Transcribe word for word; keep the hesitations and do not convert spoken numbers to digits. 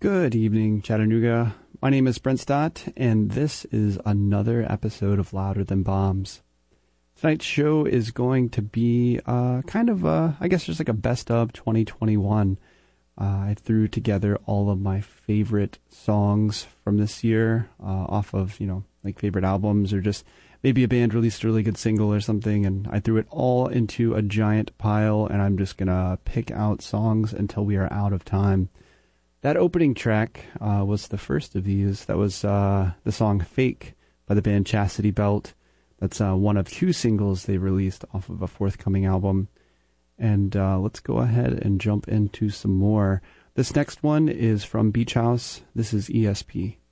Good evening, Chattanooga. My name is Brent Stott, and this is another episode of Louder Than Bombs. Tonight's show is going to be uh, kind of, uh, I guess, just like a best of twenty twenty-one. Uh, I threw together all of my favorite songs from this year uh, off of, you know, like favorite albums or just maybe a band released a really good single or something, and I threw it all into a giant pile, and I'm just going to pick out songs until we are out of time. That opening track uh, was the first of these. That was uh, the song Fake by the band Chastity Belt. That's uh, one of two singles they released off of a forthcoming album. And uh, let's go ahead and jump into some more. This next one is from Beach House. This is E S P.